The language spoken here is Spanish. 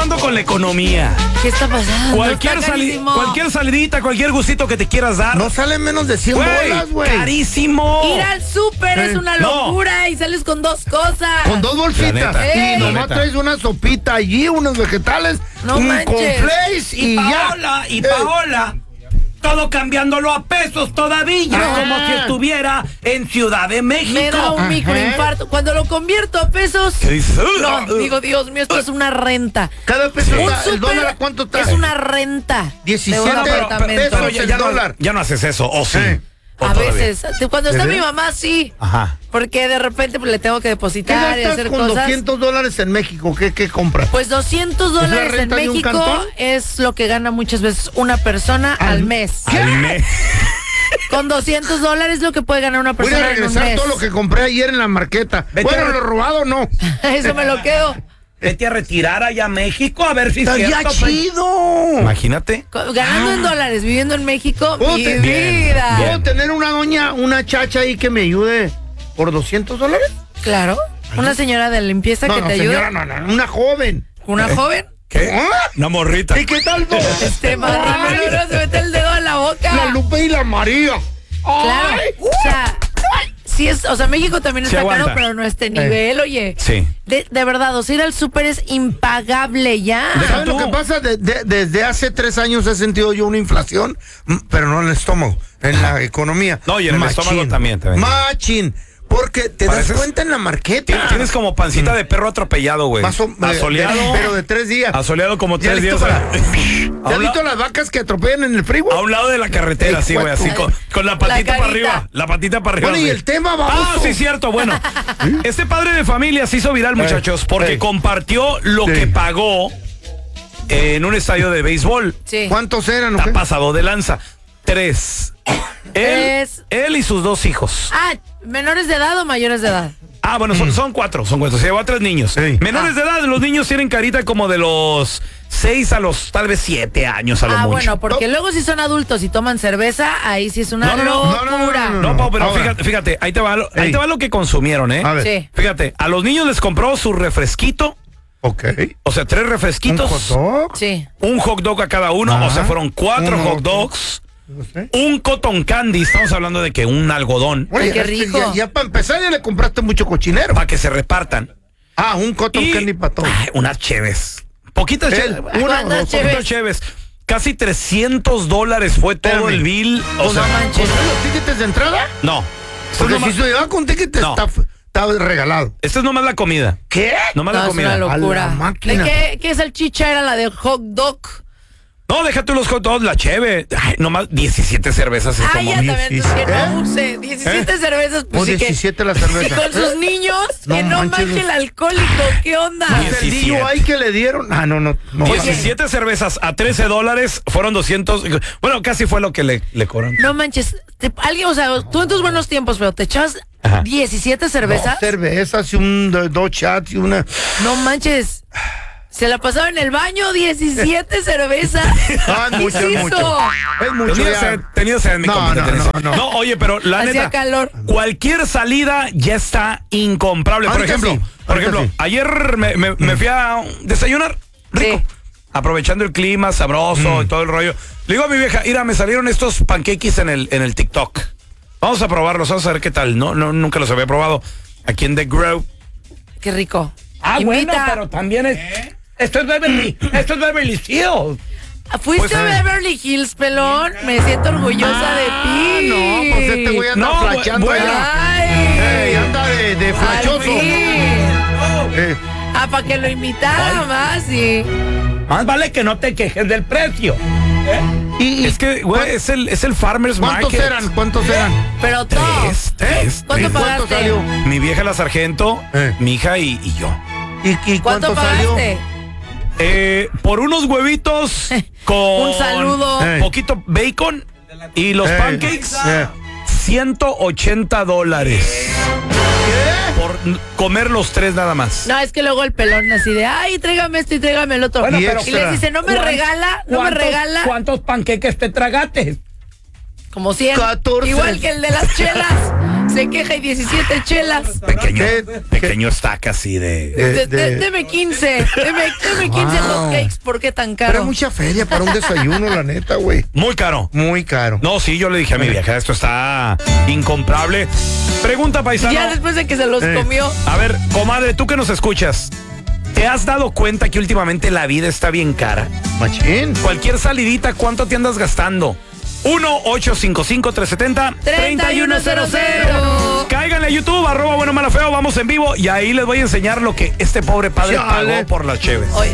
pasando con la economía? ¿Qué está pasando? Cualquier salidita, cualquier gustito que te quieras dar. No sale menos de 100 bolas, güey. Carísimo. Ir al súper es una locura y sales con 2 cosas. Con 2 bolsitas. Y nomás traes una sopita allí, unos vegetales, un cornflakes y Paola, ya. Y Paola. Todo cambiándolo a pesos todavía, como si estuviera en Ciudad de México. Me da un microinfarto. Cuando lo convierto a pesos, ¿qué dices? no, digo, Dios mío, esto es una renta. Cada peso está, ¿el dólar a cuánto está? Es una renta. 17 pesos el dólar. Ya no haces eso, ¿o sí? A veces, cuando está mi mamá, sí. Ajá. Porque de repente pues, le tengo que depositar y hacer con cosas. $200 en México? ¿Qué compras? Pues $200 en México es lo que gana muchas veces una persona al mes. ¿Qué? Al mes. Con $200 es lo que puede ganar una persona Voy a regresar en un mes. todo lo que compré ayer en la marqueta. Bueno, lo robado no. Eso me lo quedo. Vete a retirar allá a México a ver si está ya chido. Imagínate. Ganando en dólares, viviendo en México, mi vida. ¿Puedo tener una chacha ahí que me ayude por $200? Claro. Una señora de limpieza que te ayude. No, una joven. ¿Una joven? ¿Qué? Una morrita. ¿Y qué tal vos? Marrano se mete el dedo en la boca. La Lupe y la María. Claro. O sea, sí es, o sea, México también está caro, pero no a este nivel, oye. Sí. De verdad, o sea, ir al súper es impagable ya. ¿Sabes lo que pasa? Desde hace 3 años he sentido yo una inflación, pero no en el estómago, en la economía. No, y en el estómago también. Machín. Porque te das cuenta en la marqueta. Tienes como pancita de perro atropellado, güey. Asoleado. Pero de 3 días. Asoleado como 3 días. ¿Te has visto las vacas que atropellan en el freeway? A un lado de la carretera, sí, güey, así con la patita para arriba. La patita para arriba. Bueno, y el tema, vamos. Sí, cierto. Bueno, este padre de familia se hizo viral, muchachos, porque compartió lo que pagó en un estadio de béisbol. Sí. ¿Cuántos eran? Está pasado de lanza. 3. Él y sus 2 hijos. ¿Menores de edad o mayores de edad? Bueno, son 4. Se llevó a 3 niños. Sí. Menores de edad, los niños tienen carita como de los 6 a los tal vez 7 años a lo mucho. Bueno, porque luego si son adultos y toman cerveza, ahí sí es una locura. No, Pau, pero fíjate, ahí te va lo que consumieron, ¿eh? A ver. Sí. Fíjate, a los niños les compró su refresquito. Ok. O sea, 3 refresquitos. ¿Un hot dog? Sí. Un hot dog a cada uno. O sea, fueron 4 hot dogs. Un cotton candy. Estamos hablando de que un algodón. Oye, qué rico. Ya para empezar ya le compraste mucho cochinero. Para que se repartan. Un cotton candy para todos. Unas cheves. Poquitas cheves. ¿Cuántas cheves? Cheves. Casi $300 fue todo el bill. O sea, ¿con los tickets de entrada? No. Porque si se lleva con tickets está regalado. Esta es nomás la comida. ¿Qué? Nomás la comida. Es una locura. A la máquina. ¿De qué salchicha era la de hot dog? No, déjate los hot dogs, la cheve. Nomás 17 cervezas se tomó. Ya también, es que no use 17 cervezas, pues sí 17 la cerveza. Y con sus niños, que no manche el alcohólico, ¿qué onda? El lío ahí que le dieron. No. 17 cervezas a $13 fueron 200. Bueno, casi fue lo que le cobraron. No manches, alguien, o sea, tú en tus buenos tiempos, pero te echabas 17 cervezas. 2 cervezas y 2 shots y una. No manches. Se la pasaba en el baño, 17 cervezas. Es mucho. Es mucho. Tenía sed en mi competencia. No, oye, pero la hacía neta, calor. Cualquier salida ya está incomparable. Por ejemplo, ayer me fui a desayunar rico. Sí. Aprovechando el clima sabroso y todo el rollo. Le digo a mi vieja, mira, me salieron estos pancakes en el TikTok. Vamos a probarlos, vamos a ver qué tal. No, nunca los había probado. Aquí en The Grove. Qué rico. Bueno, pero también es... Esto es Beverly Hills. ¿Fuiste a Beverly Hills, pelón? Me siento orgullosa de ti. No, pues este güey anda flachando. Anda de flachoso. Para que lo imitara más, sí. Más vale que no te quejes del precio. Y es que, güey, es el Farmer's Market. ¿Cuántos eran? Pero todos. 3. ¿Cuánto pagaste? Salió? Mi vieja la sargento, mi hija y yo. ¿Y cuánto pagaste? Por unos huevitos con un saludo, poquito bacon y los pancakes, $180. Por comer los 3 nada más. No, es que luego el pelón así de, tráigame esto y tráigame el otro. Bueno, y les dice, no me regala. ¿Cuántos panqueques te tragaste? Como 100. 14. Igual que el de las chelas. Se queja y 17 chelas. Pequeño stack así de... Deme 15. Deme 15 hotcakes. ¿Por qué tan caro? Pero mucha feria para un desayuno, la neta, güey. Muy caro. Muy caro. No, sí, yo le dije a mi vieja, esto está incomparable. Pregunta, paisano. Ya después de que se los comió. A ver, comadre, tú que nos escuchas, ¿te has dado cuenta que últimamente la vida está bien cara? Machín. Cualquier salidita, ¿cuánto te andas gastando? 1-855-370-3100. Cáiganle a YouTube, @bueno, malo, feo, vamos en vivo. Y ahí les voy a enseñar lo que este pobre padre pagó por las cheves.